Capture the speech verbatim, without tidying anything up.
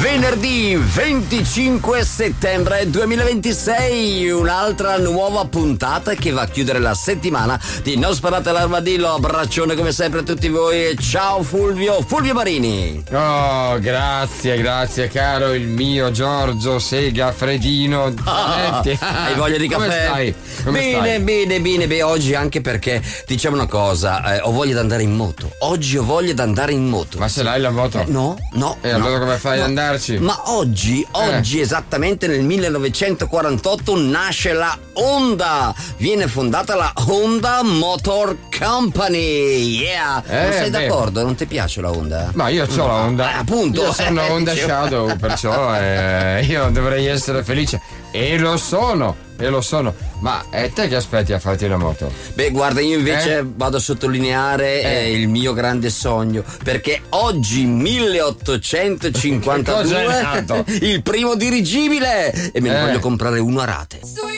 Venerdì venticinque settembre duemilaventisei, un'altra nuova puntata che va a chiudere la settimana di Non Sparate l'Armadillo. Abbraccione come sempre a tutti voi e ciao Fulvio, Fulvio Marini. Oh, grazie, grazie caro il mio Giorgio Sega Fredino. Ah, hai voglia di caffè? Come stai? Come bene, stai? bene, bene, bene. Oggi anche perché diciamo una cosa, eh, ho voglia di andare in moto. Oggi ho voglia di andare in moto. Ma ce l'hai la moto? Eh, no, no. E allora no, come fai no. ad andarci? Ma oggi, oggi eh. esattamente nel millenovecentoquarantotto nasce la Honda. Viene fondata la Honda Motor Company. Yeah. Eh, non sei beh. d'accordo? Non ti piace la Honda? Ma io ho la Honda. Eh, appunto. Io sono Honda Shadow, perciò eh, io dovrei essere felice. E lo sono. E lo sono, ma e te che aspetti a farti la moto? Beh, guarda, io invece Eh? vado a sottolineare Eh. eh, il mio grande sogno, perché oggi milleottocentocinquantadue Cosa è nato? il primo dirigibile e me ne Eh. voglio comprare uno a rate. Sweet